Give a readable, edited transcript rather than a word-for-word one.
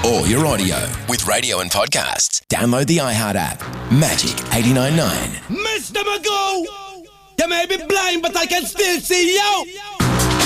or your audio with radio and podcasts. Download the iHeart app. Magic 89.9. Mr. Magoo, you may be blind, but I can still see you.